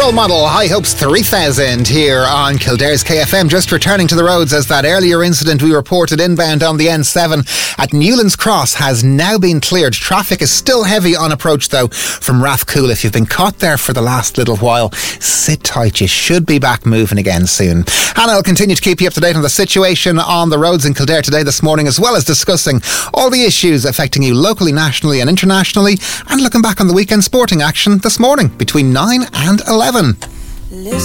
Role Model High Hopes 3000 here on Kildare's KFM. Just returning to the roads as that earlier incident we reported inbound on the N7 at Newlands Cross has now been cleared. Traffic is still heavy on approach though from Rathcoole. If you've been caught there for the last little while, sit tight. You should be back moving again soon. And I'll continue to keep you up to date on the situation on the roads in Kildare today, this morning, as well as discussing all the issues affecting you locally, nationally and internationally, and looking back on the weekend sporting action this morning between 9 and 11.